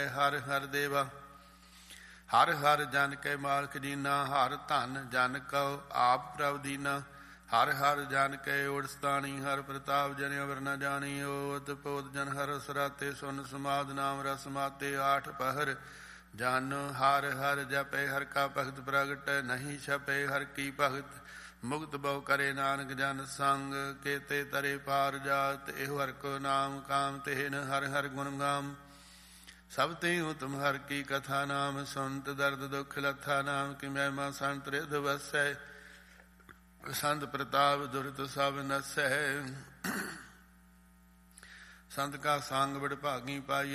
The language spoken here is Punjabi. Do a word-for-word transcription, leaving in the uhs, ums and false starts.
ਹਰ ਹਰ ਦੇਵਾ। ਹਰ ਹਰ ਜਨ ਕੈ ਮਾਲਕ ਦੀਨਾ, ਹਰ ਧਨ ਜਨ ਕਉ ਆਪ ਪ੍ਰਭ ਦੀਨਾ। ਹਰ ਹਰ ਜਨ ਕੈ ਓੜ ਸਤਾਣੀ, ਹਰ ਪ੍ਰਤਾਪ ਜਨ ਅਵਰ ਨ ਜਾਣੀ। ਓਤ ਪੋਤ ਜਨ ਹਰ ਸਰਾਤੇ, ਸੁਨ ਸਮਾਦ ਨਾਮ ਰਸ ਮਾਤੇ। ਆਠ ਪਹਰ ਜਨ ਹਰ ਹਰ ਜਪੈ, ਹਰ ਕਾ ਭਗਤ ਪ੍ਰਗਟੈ ਨਹੀਂ ਛਪੈ। ਹਰ ਕੀ ਭਗਤ ਮੁਕਤ ਬਹੁ ਕਰੇ, ਨਾਨਕ ਜਨ ਸੰਗ ਕੇਤੇ ਤਰੇ ਪਾਰ ਜਾਤ। ਇਹੋ ਹਰ ਕੋ ਨਾਮ ਕਾਮ ਤੇਨ, ਹਰ ਹਰ ਗੁਣ ਗਾਮ। ਸਭ ਤੇ ਉਤਮ ਹਰ ਕੀ ਕਥਾ, ਨਾਮ ਸੁਨਤ ਦਰਦ ਦੁਖ ਲਥਾ। ਨਾਮ ਕੀ ਮਹਿਮਾ ਸੰਤ ਰਿਧ ਵਸੈ, ਸੰਤ ਪ੍ਰਤਾਪ ਦੁਰਤ ਸਭ ਨਸੈ। ਸੰਤ ਕਾ ਸੰਗ ਬੜ ਭਾਗੀ ਪਾਈ,